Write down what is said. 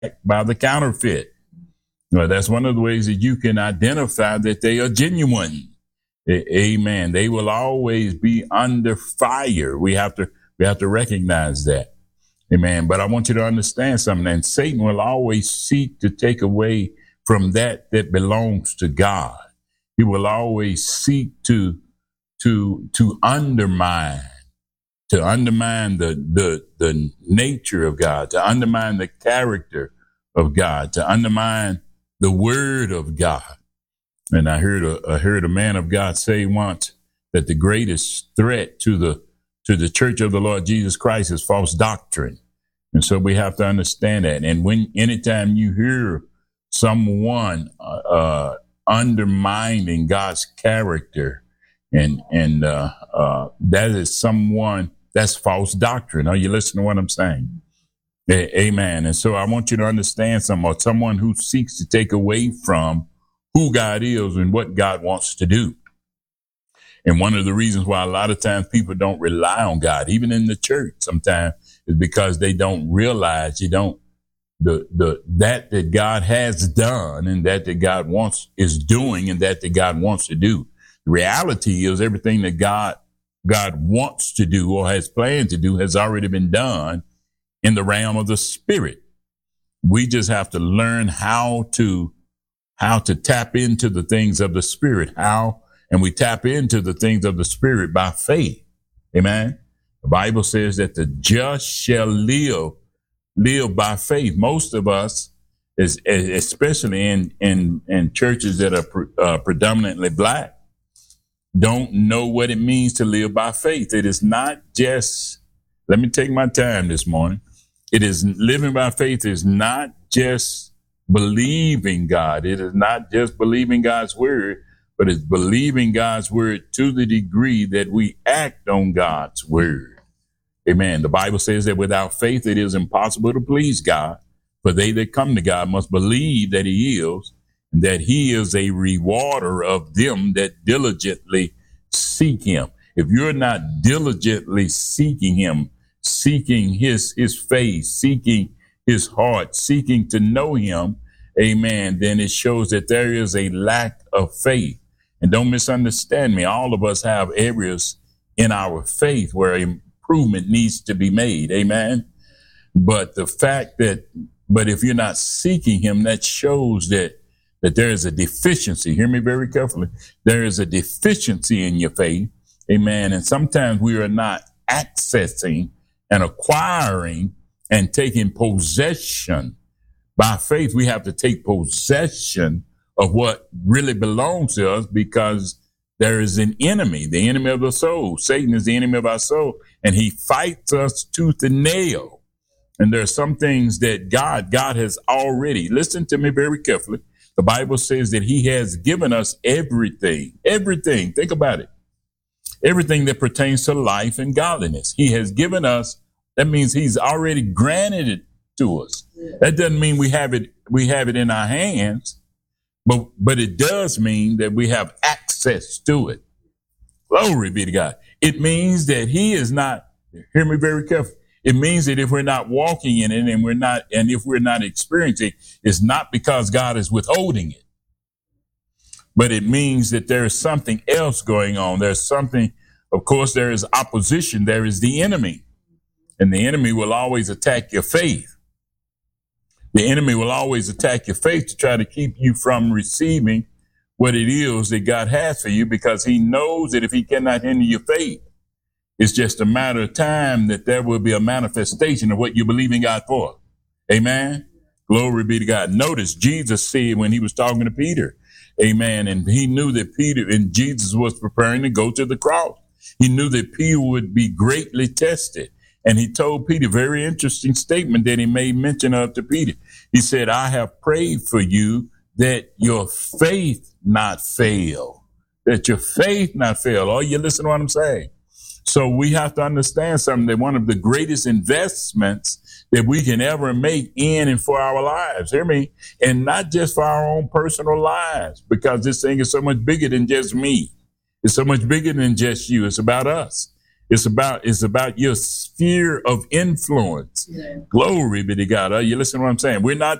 by the counterfeit. Well, that's one of the ways that you can identify that they are genuine. Amen. They will always be under fire. We have to recognize that. Amen. But I want you to understand something. And Satan will always seek to take away from that belongs to God. He will always seek to undermine the nature of God, to undermine the character of God, to undermine the word of God. And I heard a man of God say once that the greatest threat to the church of the Lord Jesus Christ is false doctrine. And so we have to understand that. And anytime you hear someone undermining God's character, and that is someone, that's false doctrine. Are you listening to what I'm saying? Amen. And so I want you to understand someone who seeks to take away from who God is and what God wants to do. And one of the reasons why a lot of times people don't rely on God, even in the church sometimes, is because they don't realize that God has done and that God is doing and that God wants to do. The reality is everything that God wants to do or has planned to do has already been done in the realm of the spirit. We just have to learn how to tap into the things of the spirit. And we tap into the things of the spirit by faith. Amen. The Bible says that the just shall live by faith. Most of us, especially in churches that are predominantly black, don't know what it means to live by faith. It is not just, let me take my time this morning. Living by faith is not just believing God. It is not just believing God's word, but it's believing God's word to the degree that we act on God's word. Amen. The Bible says that without faith, it is impossible to please God. For they that come to God must believe that he is, and that he is a rewarder of them that diligently seek him. If you're not diligently seeking him, seeking his face, seeking his heart, seeking to know him, amen, then it shows that there is a lack of faith. And don't misunderstand me. All of us have areas in our faith where improvement needs to be made. Amen. But if you're not seeking him, that shows that there is a deficiency. Hear me very carefully. There is a deficiency in your faith. Amen. And sometimes we are not accessing and acquiring and taking possession. By faith, we have to take possession of what really belongs to us, because there is an enemy, the enemy of the soul. Satan is the enemy of our soul, and he fights us tooth and nail. And there are some things that God has already, listen to me very carefully. The Bible says that he has given us everything. Think about it. Everything that pertains to life and godliness. He has given us. That means he's already granted it to us. That doesn't mean we have it in our hands, but it does mean that we have access to it. Glory be to God. It means that he is not, hear me very carefully. It means that if we're not walking in it and if we're not experiencing, it's not because God is withholding it, but it means that there is something else going on. There's something, of course, there is opposition. There is the enemy, and the enemy will always attack your faith. The enemy will always attack your faith to try to keep you from receiving what it is that God has for you, because he knows that if he cannot hinder your faith, it's just a matter of time that there will be a manifestation of what you believe in God for. Amen. Glory be to God. Notice Jesus said when he was talking to Peter, amen, and he knew that Peter and Jesus was preparing to go to the cross. He knew that Peter would be greatly tested. And he told Peter, very interesting statement that he made mention of to Peter. He said, I have prayed for you that your faith not fail. That your faith not fail. Are you listening to what I'm saying? So we have to understand something, that one of the greatest investments that we can ever make in and for our lives, hear me, and not just for our own personal lives, because this thing is so much bigger than just me. It's so much bigger than just you. It's about us. It's about your sphere of influence. Yeah. Glory be to God. You listen to what I'm saying? We're not